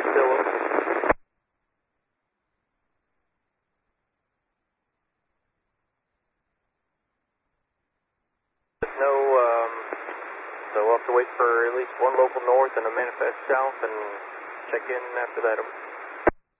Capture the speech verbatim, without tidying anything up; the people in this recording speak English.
Still no, um, so we'll have to wait for at least one local north and a manifest south and check in after that.